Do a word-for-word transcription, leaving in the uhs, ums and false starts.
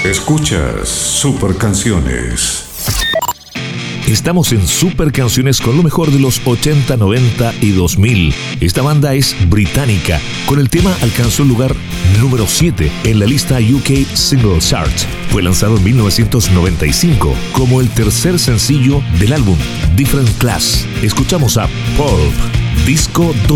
Escuchas Super Canciones. Estamos en Super Canciones con lo mejor de los ochenta, noventa y dos mil. Esta banda es británica. Con el tema alcanzó el lugar número siete en la lista U K Single Chart. Fue lanzado en mil novecientos noventa y cinco como el tercer sencillo del álbum Different Class. Escuchamos a Pulp, disco